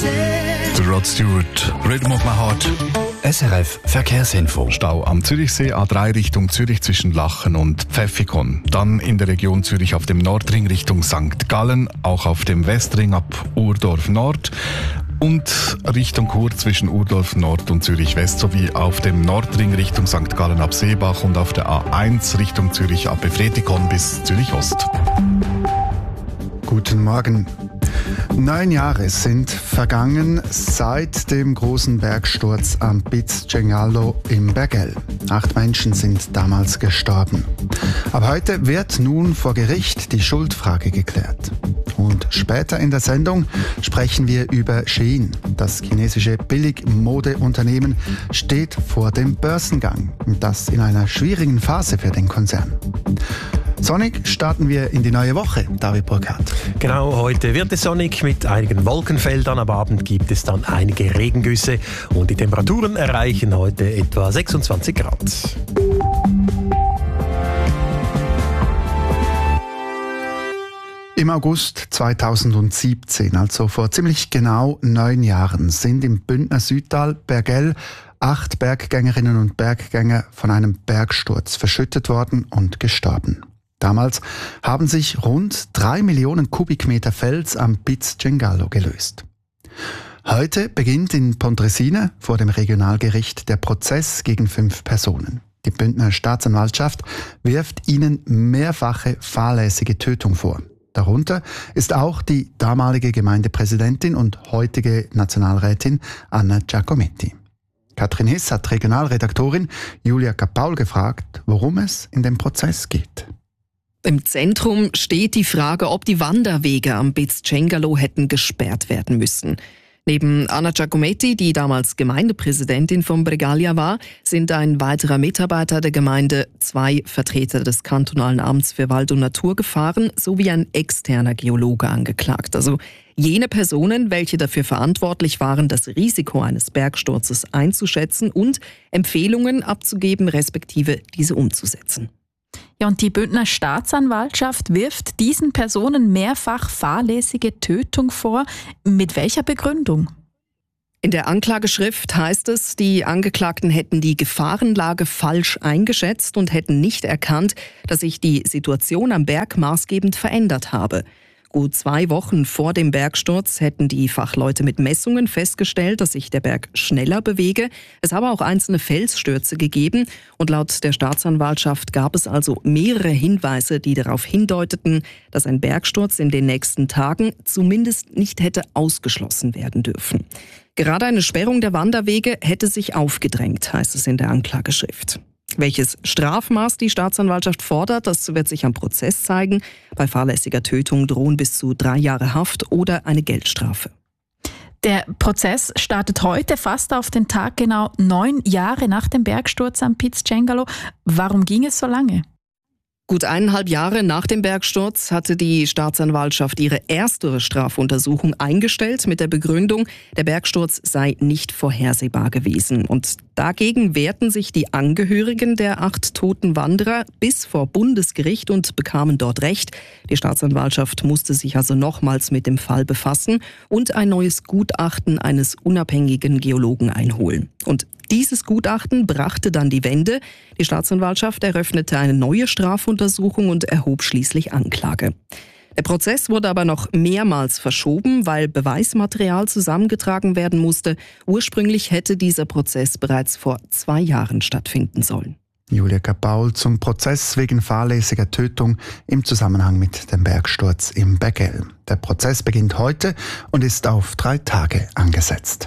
Der Rod Stewart, Rhythm of My Heart. SRF Verkehrsinfo. Stau am Zürichsee A3 Richtung Zürich zwischen Lachen und Pfäffikon. Dann in der Region Zürich auf dem Nordring Richtung St. Gallen, auch auf dem Westring ab Urdorf Nord und Richtung Chur zwischen Urdorf Nord und Zürich West sowie auf dem Nordring Richtung St. Gallen ab Seebach und auf der A1 Richtung Zürich ab Befretikon bis Zürich Ost. Guten Morgen. 9 Jahre sind vergangen seit dem großen Bergsturz am Piz Cengalo im Bergell. 8 Menschen sind damals gestorben. Aber heute wird nun vor Gericht die Schuldfrage geklärt. Und später in der Sendung sprechen wir über Shein. Das chinesische Billigmodeunternehmen steht vor dem Börsengang. Und das in einer schwierigen Phase für den Konzern. Sonnig starten wir in die neue Woche, David Burkhardt. Genau, heute wird es sonnig mit einigen Wolkenfeldern. Am Abend gibt es dann einige Regengüsse und die Temperaturen erreichen heute etwa 26 Grad. Im August 2017, also vor ziemlich genau 9 Jahren, sind im Bündner Südtal Bergell 8 Berggängerinnen und Berggänger von einem Bergsturz verschüttet worden und gestorben. Damals haben sich rund 3 Millionen Kubikmeter Fels am Piz Cengalo gelöst. Heute beginnt in Pontresina vor dem Regionalgericht der Prozess gegen 5 Personen. Die Bündner Staatsanwaltschaft wirft ihnen mehrfache fahrlässige Tötung vor. Darunter ist auch die damalige Gemeindepräsidentin und heutige Nationalrätin Anna Giacometti. Katrin Hiss hat Regionalredaktorin Julia Kapaul gefragt, worum es in dem Prozess geht. Im Zentrum steht die Frage, ob die Wanderwege am Piz Cengalo hätten gesperrt werden müssen. Neben Anna Giacometti, die damals Gemeindepräsidentin von Bregaglia war, sind ein weiterer Mitarbeiter der Gemeinde, 2 Vertreter des kantonalen Amts für Wald- und Naturgefahren sowie ein externer Geologe angeklagt. Also jene Personen, welche dafür verantwortlich waren, das Risiko eines Bergsturzes einzuschätzen und Empfehlungen abzugeben, respektive diese umzusetzen. Ja, und die Bündner Staatsanwaltschaft wirft diesen Personen mehrfach fahrlässige Tötung vor. Mit welcher Begründung? In der Anklageschrift heißt es, die Angeklagten hätten die Gefahrenlage falsch eingeschätzt und hätten nicht erkannt, dass sich die Situation am Berg maßgebend verändert habe. Gut 2 Wochen vor dem Bergsturz hätten die Fachleute mit Messungen festgestellt, dass sich der Berg schneller bewege. Es habe auch einzelne Felsstürze gegeben und laut der Staatsanwaltschaft gab es also mehrere Hinweise, die darauf hindeuteten, dass ein Bergsturz in den nächsten Tagen zumindest nicht hätte ausgeschlossen werden dürfen. Gerade eine Sperrung der Wanderwege hätte sich aufgedrängt, heißt es in der Anklageschrift. Welches Strafmaß die Staatsanwaltschaft fordert, das wird sich am Prozess zeigen. Bei fahrlässiger Tötung drohen bis zu 3 Jahre Haft oder eine Geldstrafe. Der Prozess startet heute, fast auf den Tag genau 9 Jahre nach dem Bergsturz am Piz Cengalo. Warum ging es so lange? Gut 1,5 Jahre nach dem Bergsturz hatte die Staatsanwaltschaft ihre erste Strafuntersuchung eingestellt mit der Begründung, der Bergsturz sei nicht vorhersehbar gewesen. Und dagegen wehrten sich die Angehörigen der 8 toten Wanderer bis vor Bundesgericht und bekamen dort Recht. Die Staatsanwaltschaft musste sich also nochmals mit dem Fall befassen und ein neues Gutachten eines unabhängigen Geologen einholen. Und dieses Gutachten brachte dann die Wende. Die Staatsanwaltschaft eröffnete eine neue Strafuntersuchung und erhob schließlich Anklage. Der Prozess wurde aber noch mehrmals verschoben, weil Beweismaterial zusammengetragen werden musste. Ursprünglich hätte dieser Prozess bereits vor 2 Jahren stattfinden sollen. Julia Kapaul zum Prozess wegen fahrlässiger Tötung im Zusammenhang mit dem Bergsturz im Bergell. Der Prozess beginnt heute und ist auf 3 Tage angesetzt.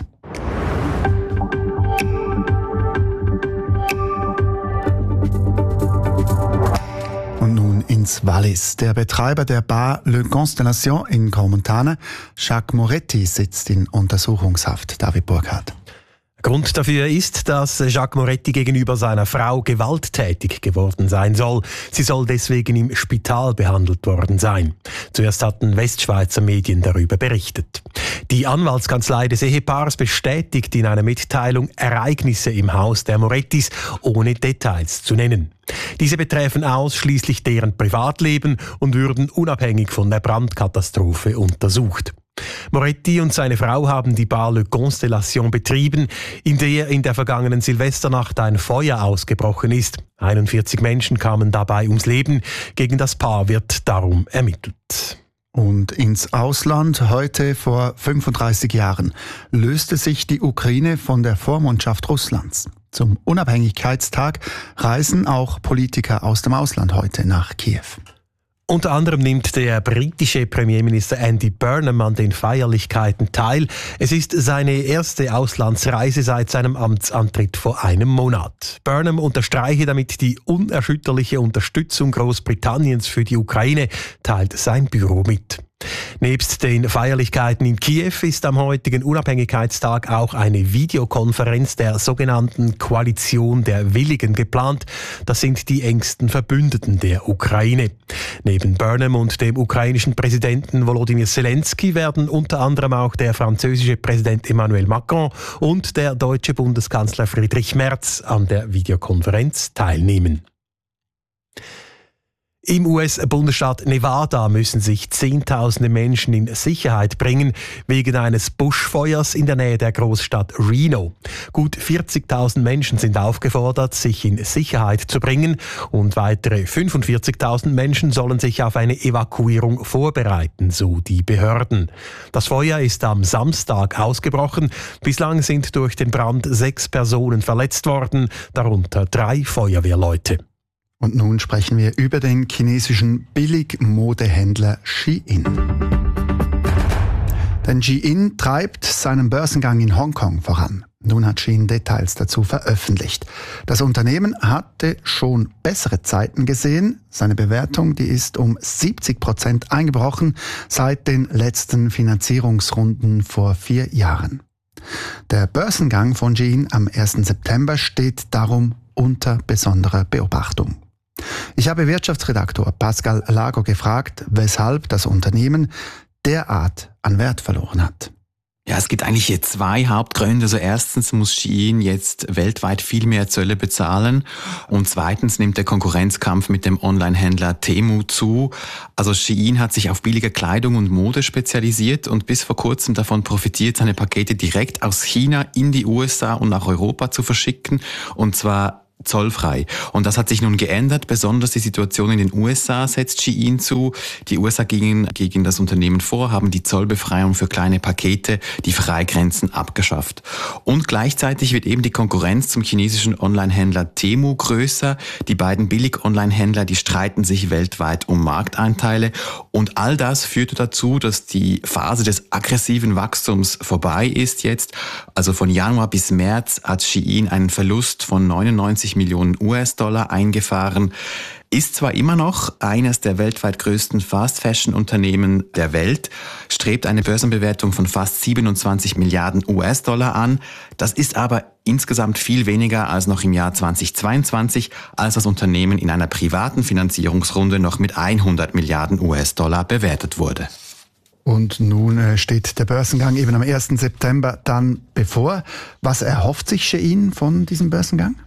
Und nun ins Wallis. Der Betreiber der Bar Le Constellation in Graumontana, Jacques Moretti, sitzt in Untersuchungshaft. David Burkhardt. Grund dafür ist, dass Jacques Moretti gegenüber seiner Frau gewalttätig geworden sein soll. Sie soll deswegen im Spital behandelt worden sein. Zuerst hatten Westschweizer Medien darüber berichtet. Die Anwaltskanzlei des Ehepaars bestätigt in einer Mitteilung Ereignisse im Haus der Morettis, ohne Details zu nennen. Diese betreffen ausschließlich deren Privatleben und würden unabhängig von der Brandkatastrophe untersucht. Moretti und seine Frau haben die Bar Le Constellation betrieben, in der in der vergangenen Silvesternacht ein Feuer ausgebrochen ist. 41 Menschen kamen dabei ums Leben. Gegen das Paar wird darum ermittelt. Und ins Ausland. Heute vor 35 Jahren löste sich die Ukraine von der Vormundschaft Russlands. Zum Unabhängigkeitstag reisen auch Politiker aus dem Ausland heute nach Kiew. Unter anderem nimmt der britische Premierminister Andy Burnham an den Feierlichkeiten teil. Es ist seine erste Auslandsreise seit seinem Amtsantritt vor einem Monat. Burnham unterstreiche damit die unerschütterliche Unterstützung Großbritanniens für die Ukraine, teilt sein Büro mit. Nebst den Feierlichkeiten in Kiew ist am heutigen Unabhängigkeitstag auch eine Videokonferenz der sogenannten Koalition der Willigen geplant. Das sind die engsten Verbündeten der Ukraine. Neben Burnham und dem ukrainischen Präsidenten Volodymyr Zelensky werden unter anderem auch der französische Präsident Emmanuel Macron und der deutsche Bundeskanzler Friedrich Merz an der Videokonferenz teilnehmen. Im US-Bundesstaat Nevada müssen sich Zehntausende Menschen in Sicherheit bringen wegen eines Buschfeuers in der Nähe der Großstadt Reno. Gut 40.000 Menschen sind aufgefordert, sich in Sicherheit zu bringen und weitere 45.000 Menschen sollen sich auf eine Evakuierung vorbereiten, so die Behörden. Das Feuer ist am Samstag ausgebrochen. Bislang sind durch den Brand 6 Personen verletzt worden, darunter 3 Feuerwehrleute. Und nun sprechen wir über den chinesischen Billigmodehändler Shein. Denn Shein treibt seinen Börsengang in Hongkong voran. Nun hat Shein Details dazu veröffentlicht. Das Unternehmen hatte schon bessere Zeiten gesehen. Seine Bewertung, die ist um 70% eingebrochen seit den letzten Finanzierungsrunden vor 4 Jahren. Der Börsengang von Shein am 1. September steht darum unter besonderer Beobachtung. Ich habe Wirtschaftsredaktor Pascal Lago gefragt, weshalb das Unternehmen derart an Wert verloren hat. Ja, es gibt eigentlich hier 2 Hauptgründe. Also erstens muss Shein jetzt weltweit viel mehr Zölle bezahlen und zweitens nimmt der Konkurrenzkampf mit dem Online-Händler Temu zu. Also Shein hat sich auf billige Kleidung und Mode spezialisiert und bis vor kurzem davon profitiert, seine Pakete direkt aus China in die USA und nach Europa zu verschicken, und zwar zollfrei. Und das hat sich nun geändert. Besonders die Situation in den USA setzt Shein zu. Die USA gingen gegen das Unternehmen vor, haben die Zollbefreiung für kleine Pakete, die Freigrenzen abgeschafft. Und gleichzeitig wird eben die Konkurrenz zum chinesischen Online-Händler Temu größer. Die beiden Billig-Online-Händler, die streiten sich weltweit um Markteinteile. Und all das führte dazu, dass die Phase des aggressiven Wachstums vorbei ist jetzt. Also von Januar bis März hat Shein einen Verlust von 99 Millionen US-Dollar eingefahren, ist zwar immer noch eines der weltweit größten Fast-Fashion-Unternehmen der Welt, strebt eine Börsenbewertung von fast 27 Milliarden US-Dollar an. Das ist aber insgesamt viel weniger als noch im Jahr 2022, als das Unternehmen in einer privaten Finanzierungsrunde noch mit 100 Milliarden US-Dollar bewertet wurde. Und nun steht der Börsengang eben am 1. September dann bevor. Was erhofft sich Shein von diesem Börsengang?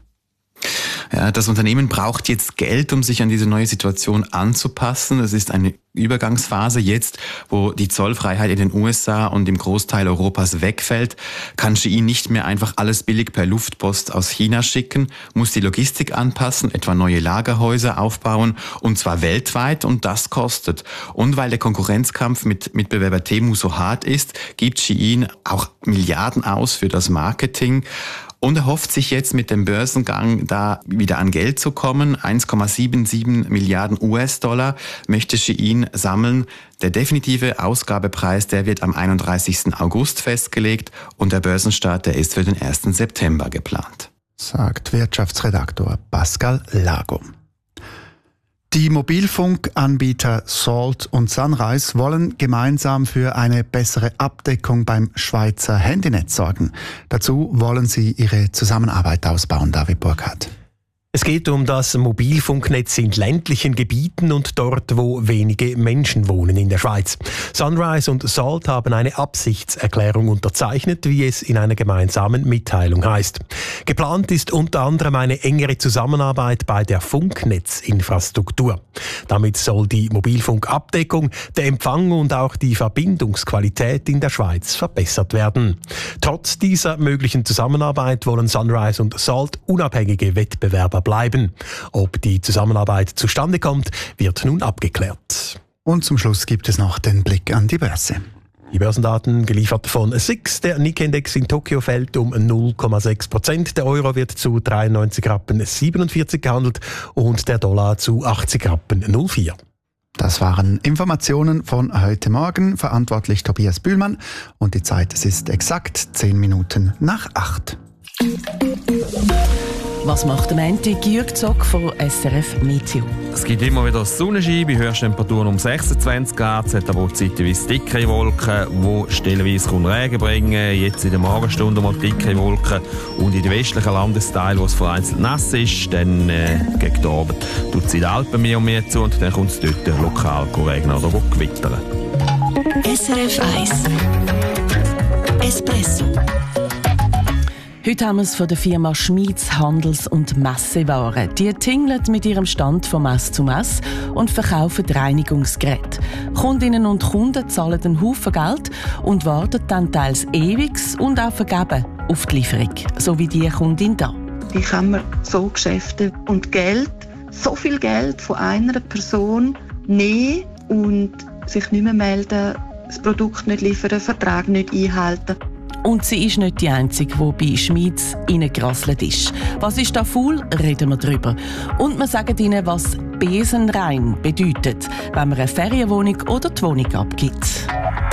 Ja, das Unternehmen braucht jetzt Geld, um sich an diese neue Situation anzupassen. Es ist eine Übergangsphase jetzt, wo die Zollfreiheit in den USA und im Großteil Europas wegfällt, kann Shein nicht mehr einfach alles billig per Luftpost aus China schicken, muss die Logistik anpassen, etwa neue Lagerhäuser aufbauen, und zwar weltweit, und das kostet. Und weil der Konkurrenzkampf mit Mitbewerber Temu so hart ist, gibt Shein auch Milliarden aus für das Marketing. Und er hofft sich jetzt mit dem Börsengang da wieder an Geld zu kommen. 1,77 Milliarden US-Dollar möchte Shein sammeln. Der definitive Ausgabepreis, der wird am 31. August festgelegt und der Börsenstart, der ist für den 1. September geplant. Sagt Wirtschaftsredaktor Pascal Lago. Die Mobilfunkanbieter Salt und Sunrise wollen gemeinsam für eine bessere Abdeckung beim Schweizer Handynetz sorgen. Dazu wollen sie ihre Zusammenarbeit ausbauen, David Burkhardt. Es geht um das Mobilfunknetz in ländlichen Gebieten und dort, wo wenige Menschen wohnen in der Schweiz. Sunrise und Salt haben eine Absichtserklärung unterzeichnet, wie es in einer gemeinsamen Mitteilung heißt. Geplant ist unter anderem eine engere Zusammenarbeit bei der Funknetzinfrastruktur. Damit soll die Mobilfunkabdeckung, der Empfang und auch die Verbindungsqualität in der Schweiz verbessert werden. Trotz dieser möglichen Zusammenarbeit wollen Sunrise und Salt unabhängige Wettbewerber bleiben. Ob die Zusammenarbeit zustande kommt, wird nun abgeklärt. Und zum Schluss gibt es noch den Blick an die Börse. Die Börsendaten geliefert von SIX. Der Nikkei-Index in Tokio fällt um 0,6%. Der Euro wird zu 93,47 Rappen gehandelt und der Dollar zu 80,04 Rappen. Das waren Informationen von heute Morgen. Verantwortlich Tobias Bühlmann. Und die Zeit, es ist exakt 10 Minuten nach 8. Was macht am Montag? Jürg Zock von SRF Meteo. Es gibt immer wieder Sonnenschein, bei Höchsttemperaturen um 26 Grad. Es hat aber auch zeitweise dicke Wolken, die stellenweise Regen bringen. Jetzt in der Morgenstunde mal dicke Wolken. Und in den westlichen Landesteilen, wo es vereinzelt nass ist, dann gegen den Abend tut es in den Alpen mehr und mehr zu und dann kommt es dort lokal regnen oder gewittern. SRF 1 Espresso. Heute haben wir es von der Firma Schmieds Handels- und Messewaren. Die tingelt mit ihrem Stand von Messe zu Messe und verkaufen Reinigungsgeräte. Kundinnen und Kunden zahlen einen Haufen Geld und warten dann teils ewig und auch vergeben auf die Lieferung. So wie die Kundin da. Wie kann man so Geschäfte und Geld, so viel Geld von einer Person nehmen und sich nicht mehr melden, das Produkt nicht liefern, den Vertrag nicht einhalten? Und sie ist nicht die Einzige, die bei Schmieds reingerasselt ist. Was ist da faul? Reden wir drüber. Und wir sagen Ihnen, was besenrein bedeutet, wenn man eine Ferienwohnung oder die Wohnung abgibt.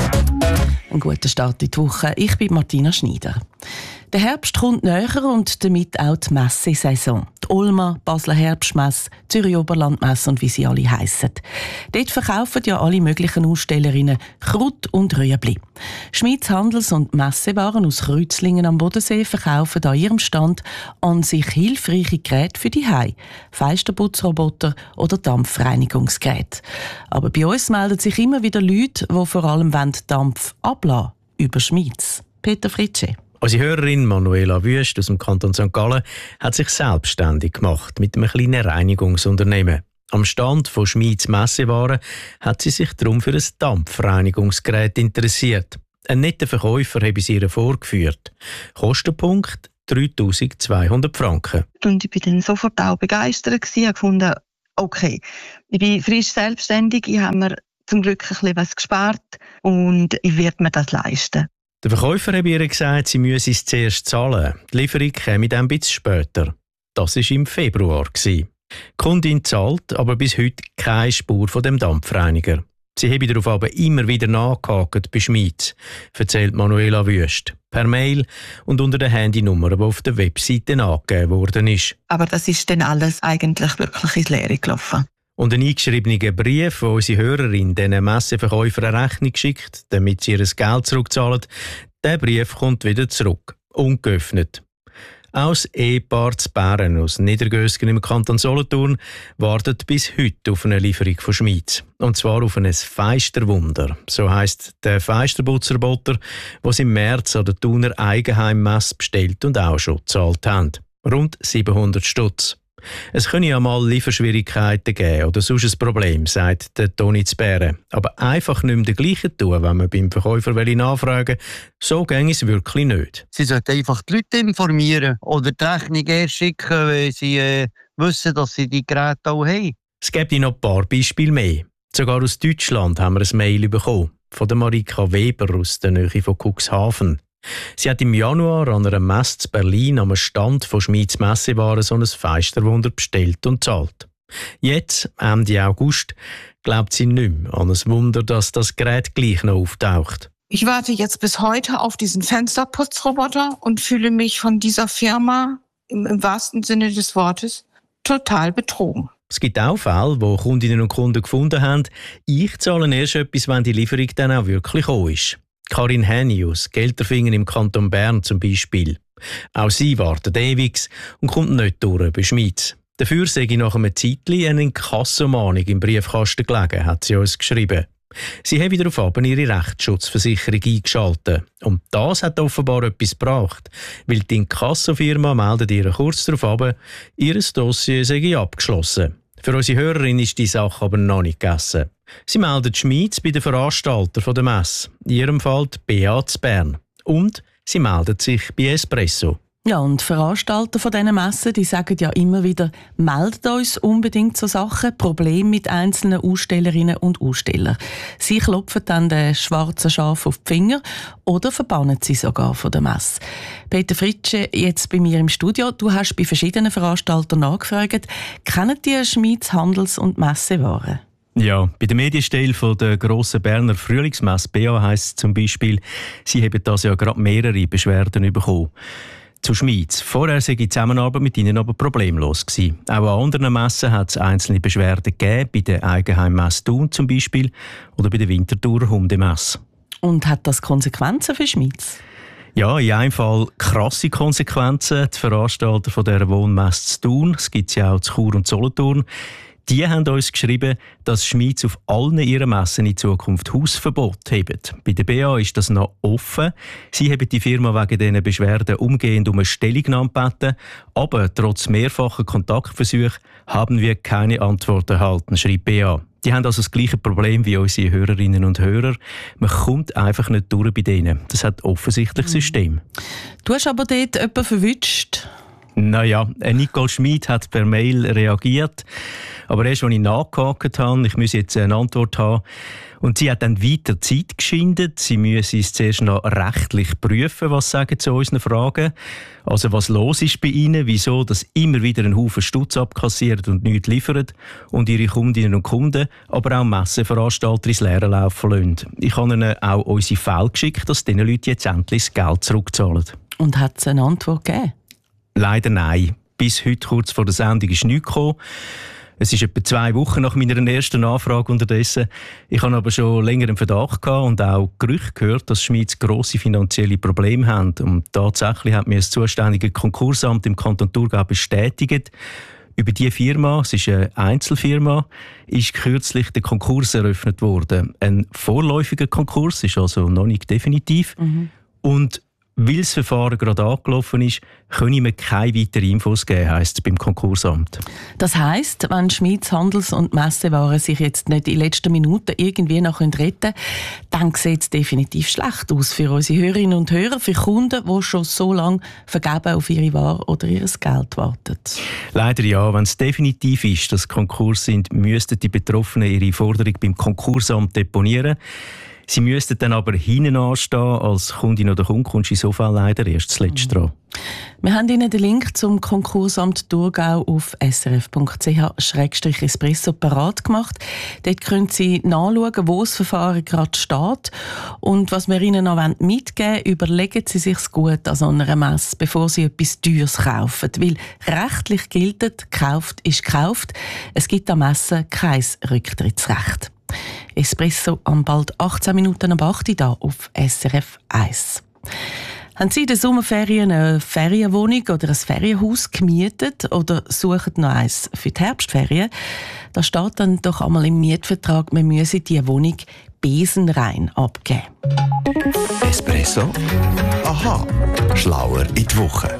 Ein guter Start in die Woche. Ich bin Martina Schneider. Der Herbst kommt näher und damit auch die Messesaison. Die Ulma, Basler Herbstmesse, Zürich Oberlandmesse und wie sie alle heissen. Dort verkaufen ja alle möglichen Ausstellerinnen Kraut und Rüebli. Schmieds Handels- und Messewaren aus Kreuzlingen am Bodensee verkaufen an ihrem Stand an sich hilfreiche Geräte für die Hause, Fensterputzroboter oder Dampfreinigungsgeräte. Aber bei uns melden sich immer wieder Leute, die vor allem Dampf ablassen über Schmieds. Peter Fritsche. Unsere Hörerin Manuela Wüst aus dem Kanton St. Gallen hat sich selbstständig gemacht mit einem kleinen Reinigungsunternehmen. Am Stand von Schmieds Messewaren hat sie sich darum für ein Dampfreinigungsgerät interessiert. Ein netter Verkäufer habe sie ihr vorgeführt. Kostenpunkt 3'200 Franken. Und ich war dann sofort auch begeistert gewesen. Ich gefunden, okay, ich bin frisch selbstständig, ich habe mir zum Glück ein bisschen was gespart und ich werde mir das leisten. Der Verkäufer hat ihr gesagt, sie müsse es zuerst zahlen. Die Lieferung käme dann ein bisschen später. Das war im Februar. Die Kundin zahlt aber bis heute keine Spur von dem Dampfreiniger. Sie habe darauf aber immer wieder nachgehakt bei Schmieds, erzählt Manuela Wüst. Per Mail und unter der Handynummer, die auf der Webseite angegeben worden ist. Aber das ist dann alles eigentlich wirklich ins Leere gelaufen. Und ein eingeschriebener Brief, wo unsere Hörerin diesen Messeverkäufer eine Rechnung schickt, damit sie ihr Geld zurückzahlen, der Brief kommt wieder zurück, ungeöffnet. Auch das Ehepaar zu Bären aus Niedergösgen im Kanton Solothurn wartet bis heute auf eine Lieferung von Schmieds. Und zwar auf ein Feisterwunder. So heisst der Feisterputzroboter, den sie im März an der Thuner Eigenheimmesse bestellt und auch schon gezahlt haben. Rund 700 Stutz. Es können ja mal Lieferschwierigkeiten geben oder sonst ein Problem, sagt der Toni zu Bären. Aber einfach nicht mehr das Gleiche tun, wenn man beim Verkäufer nachfragen will, so ginge es wirklich nicht. Sie sollten einfach die Leute informieren oder die Rechnung erst schicken, wenn sie wissen, dass sie die Geräte auch haben. Es gibt noch ein paar Beispiele mehr. Sogar aus Deutschland haben wir ein Mail bekommen, von der Marika Weber aus der Nähe von Cuxhaven. Sie hat im Januar an einer Messe in Berlin am Stand von Schmieds Messewaren so ein Feisterwunder bestellt und zahlt. Jetzt, Ende August, glaubt sie nicht mehr an ein Wunder, dass das Gerät gleich noch auftaucht. Ich warte jetzt bis heute auf diesen Fensterputzroboter und fühle mich von dieser Firma, im wahrsten Sinne des Wortes, total betrogen. Es gibt auch Fälle, wo Kundinnen und Kunden gefunden haben, ich zahle erst etwas, wenn die Lieferung dann auch wirklich gekommen ist. Karin Henny aus Gelterfingen im Kanton Bern zum Beispiel. Auch sie wartet ewig und kommt nicht durch bei Schmieds. Dafür sei nach einem Zeitchen eine Inkassomahnung im Briefkasten gelegen, hat sie uns geschrieben. Sie haben daraufhin ihre Rechtsschutzversicherung eingeschaltet. Und das hat offenbar etwas gebracht, weil die Inkassofirma meldet ihr kurz darauf, ihr Dossier sei abgeschlossen. Für unsere Hörerin ist die Sache aber noch nicht gegessen. Sie meldet Schmieds bei den Veranstaltern der Messe, in ihrem Fall die BA zu Bern. Und sie meldet sich bei Espresso. Ja, und Veranstalter von diesen Messen, die sagen ja immer wieder, meldet uns unbedingt so Sachen, Probleme mit einzelnen Ausstellerinnen und Ausstellern. Sie klopfen dann den schwarzen Schaf auf die Finger oder verbannen sie sogar von der Messe. Peter Fritsche, jetzt bei mir im Studio. Du hast bei verschiedenen Veranstaltern nachgefragt. Kennen die Schmieds Handels- und Messewaren? Ja, bei der Medienstelle der grossen Berner Frühlingsmesse BA heisst es zum Beispiel, sie haben das ja gerade mehrere Beschwerden bekommen. Zu Schmieds. Vorher sei die Zusammenarbeit mit ihnen aber problemlos gewesen. Auch an anderen Messen hat es einzelne Beschwerden gegeben, bei der Eigenheimmesse Thun zum Beispiel oder bei der Winterthurer Hundemesse. Und hat das Konsequenzen für Schmieds? Ja, in einem Fall krasse Konsequenzen. Die Veranstalter von dieser Wohnmesse zu Thun, es gibt ja auch zu Chur und Solothurn, die haben uns geschrieben, dass Schmieds auf allen ihren Messen in Zukunft Hausverbot haben. Bei der BA ist das noch offen. Sie haben die Firma wegen diesen Beschwerden umgehend um eine Stellungnahme gebeten. Aber trotz mehrfacher Kontaktversuche haben wir keine Antwort erhalten, schreibt BA. Die haben also das gleiche Problem wie unsere Hörerinnen und Hörer. Man kommt einfach nicht durch bei denen. Das hat offensichtlich System. Du hast aber dort jemanden verwünscht. Naja, Nicole Schmid hat per Mail reagiert. Aber erst, als ich nachgehakt habe, ich muss jetzt eine Antwort haben. Und sie hat dann weiter Zeit geschindet. Sie müsse es zuerst noch rechtlich prüfen, was sagen zu unseren Fragen. Also was los ist bei ihnen, wieso dass immer wieder ein Haufen Stutz abkassiert und nichts liefert und ihre Kundinnen und Kunden, aber auch Messeveranstalter ins Leere laufen lassen. Ich habe ihnen auch unsere Fälle geschickt, dass diesen Leuten jetzt endlich das Geld zurückzahlen. Und hat es eine Antwort gegeben? Leider nein. Bis heute kurz vor der Sendung ist nichts gekommen. Es ist etwa 2 Wochen nach meiner ersten Anfrage unterdessen. Ich habe aber schon länger einen Verdacht gehabt und auch Gerüchte gehört, dass Schmieds grosse finanzielle Probleme haben. Und tatsächlich hat mir das zuständige Konkursamt im Kanton Thurgau bestätigt, über diese Firma, es ist eine Einzelfirma, ist kürzlich der Konkurs eröffnet worden. Ein vorläufiger Konkurs, ist also noch nicht definitiv. Und weil das Verfahren gerade angelaufen ist, können wir keine weiteren Infos geben, heisst es beim Konkursamt. Das heisst, wenn Schmieds Handels- und Messewaren sich jetzt nicht in letzter Minute irgendwie noch retten können, dann sieht es definitiv schlecht aus für unsere Hörerinnen und Hörer, für Kunden, die schon so lange vergeben auf ihre Ware oder ihr Geld warten. Leider ja. Wenn es definitiv ist, dass Konkurs sind, müssten die Betroffenen ihre Forderung beim Konkursamt deponieren. Sie müssten dann aber hinten anstehen. Als Kundin oder Kunde kommst du in so Fall leider erst zuletzt dran. Wir haben Ihnen den Link zum Konkursamt Thurgau auf srf.ch/espresso parat gemacht. Dort können Sie nachschauen, wo das Verfahren gerade steht. Und was wir Ihnen noch mitgeben wollen, überlegen Sie sich gut an so einer Messe, bevor Sie etwas Teures kaufen. Weil rechtlich gilt, gekauft ist gekauft. Es gibt an Messen kein Rücktrittsrecht. Espresso am bald 18 Minuten ab 8 Uhr hier auf SRF 1. Haben Sie in den Sommerferien eine Ferienwohnung oder ein Ferienhaus gemietet oder suchen noch eins für die Herbstferien? Da steht dann doch einmal im Mietvertrag, man müsse die Wohnung besenrein abgeben. Espresso? Aha, schlauer in die Woche.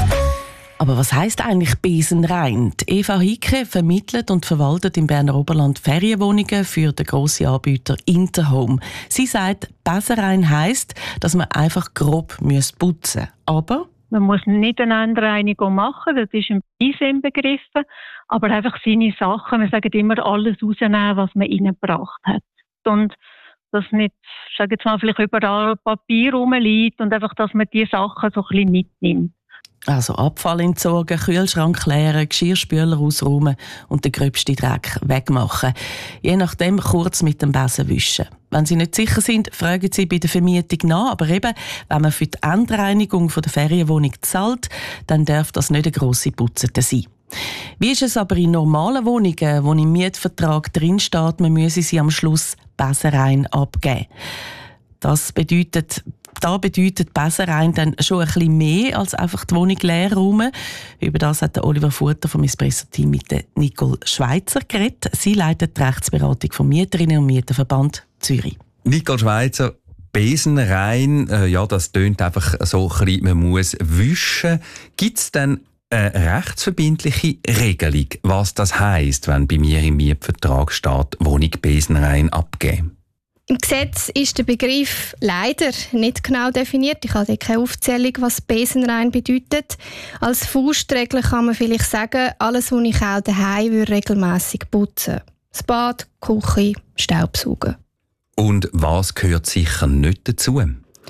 Aber was heisst eigentlich besenrein? Die Eva Hicke vermittelt und verwaltet im Berner Oberland Ferienwohnungen für den grossen Anbieter Interhome. Sie sagt, besenrein heisst, dass man einfach grob putzen muss. Aber man muss nicht eine Endreinigung machen, das ist ein Preis inbegriffen, aber einfach seine Sachen, wir sagen immer, alles rausnehmen, was man reingebracht hat. Und dass nicht, ich sage jetzt mal, vielleicht überall Papier rumliegt und einfach, dass man die Sachen so ein bisschen mitnimmt. Also Abfall entsorgen, Kühlschrank leeren, Geschirrspüler ausräumen und den gröbsten Dreck wegmachen. Je nachdem kurz mit dem Besen wischen. Wenn Sie nicht sicher sind, fragen Sie bei der Vermietung nach. Aber eben, wenn man für die Endreinigung der Ferienwohnung zahlt, dann darf das nicht eine grosse Putzete sein. Wie ist es aber in normalen Wohnungen, wo im Mietvertrag drinsteht, man müsse sie am Schluss besenrein abgeben? Das bedeutet, Da bedeutet Besenrein dann schon ein bisschen mehr als einfach die Wohnung leer räumen. Über das hat Oliver Futter vom Espresso-Team mit der Nicole Schweizer geredet. Sie leitet die Rechtsberatung vom Mieterinnen- und Mieterverband Zürich. Nicole Schweizer, Besenrein, ja, das tönt einfach so ein bisschen, man muss wischen. Gibt es denn eine rechtsverbindliche Regelung, was das heisst, wenn bei mir im Mietvertrag steht, Wohnung besenrein abgeben? Im Gesetz ist der Begriff leider nicht genau definiert. Ich habe keine Aufzählung, was besenrein bedeutet. Als Faustregel kann man vielleicht sagen, alles, was ich auch daheim regelmässig putzen. Das Bad, die Küche, Staubsaugen. Und was gehört sicher nicht dazu?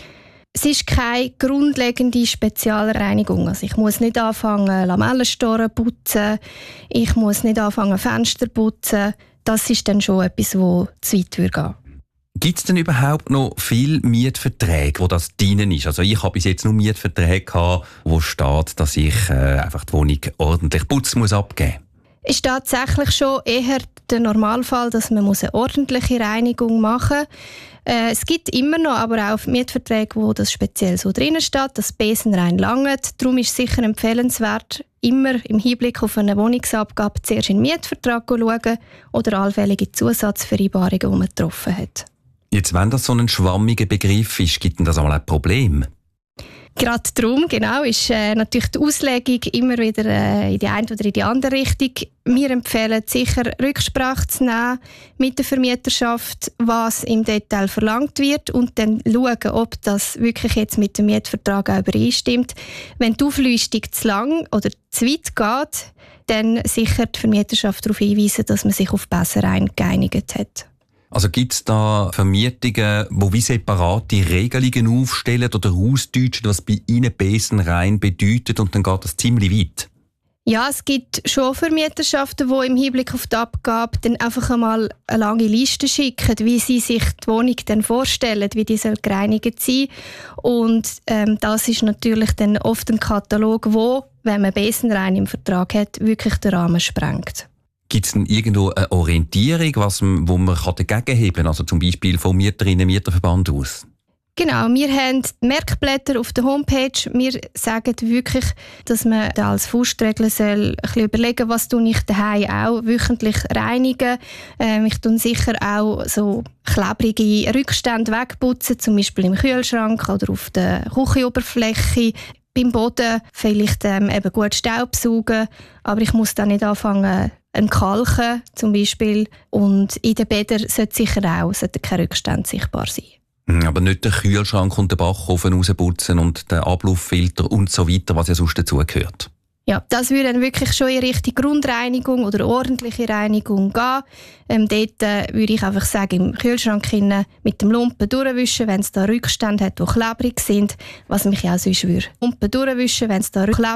Es ist keine grundlegende Spezialreinigung. Also ich muss nicht anfangen, Lamellenstoren zu putzen. Ich muss nicht anfangen, Fenster zu putzen. Das ist dann schon etwas, das zu weit gehen würde. Gibt es denn überhaupt noch viele Mietverträge, wo das drin ist? Also ich habe bis jetzt nur Mietverträge gehabt, wo steht, dass ich einfach die Wohnung ordentlich putzen muss abgeben. Ist tatsächlich schon eher der Normalfall, dass man eine ordentliche Reinigung machen muss. Es gibt immer noch aber auch Mietverträge, wo das speziell so drin steht, dass Besenrein langt. Darum ist es sicher empfehlenswert, immer im Hinblick auf eine Wohnungsabgabe zuerst in den Mietvertrag zu schauen oder allfällige Zusatzvereinbarungen, die man getroffen hat. Jetzt, wenn das so ein schwammiger Begriff ist, gibt denn das auch ein Problem? Gerade darum, genau, ist natürlich die Auslegung immer wieder in die eine oder in die andere Richtung. Wir empfehlen sicher, Rücksprache zu nehmen mit der Vermieterschaft, was im Detail verlangt wird und dann schauen, ob das wirklich jetzt mit dem Mietvertrag auch übereinstimmt. Wenn die Auflistung zu lang oder zu weit geht, dann sicher die Vermieterschaft darauf hinweisen, dass man sich auf Besenrein geeinigt hat. Also gibt es da Vermietungen, die wie separate Regelungen aufstellen oder ausdeutschen, was bei ihnen Besenrein bedeutet und dann geht das ziemlich weit? Ja, es gibt schon Vermieterschaften, die im Hinblick auf die Abgabe dann einfach einmal eine lange Liste schicken, wie sie sich die Wohnung dann vorstellen, wie die soll gereinigt sein. Und das ist natürlich dann oft ein Katalog, wo, wenn man Besenrein im Vertrag hat, wirklich den Rahmen sprengt. Gibt es denn irgendwo eine Orientierung, wo man dagegen heben kann? Also zum Beispiel vom Mieterinnen-Mieterverband aus? Genau, wir haben Merkblätter auf der Homepage. Wir sagen wirklich, dass man da als Faustregel soll ein bisschen überlegen, was ich daheim auch wöchentlich reinigen. Ich tue sicher auch so klebrige Rückstände wegputzen, zum Beispiel im Kühlschrank oder auf der Küchenoberfläche. Beim Boden vielleicht eben gut Staubsaugen, aber ich muss dann nicht anfangen, Kalken zum Beispiel. Und in den Bädern sollte kein Rückstand sichtbar sein. Aber nicht den Kühlschrank und den Backofen rausputzen und den Ablufffilter und so weiter, was ja sonst dazugehört. Ja, das würde dann wirklich schon in Richtung Grundreinigung oder ordentliche Reinigung gehen. Dort würde ich einfach sagen, im Kühlschrank mit dem Lumpen durchwischen, wenn es da Rückstände hat, die klebrig sind, was mich ja auch sonst würde. Lumpen durchwischen, wenn es da klebrig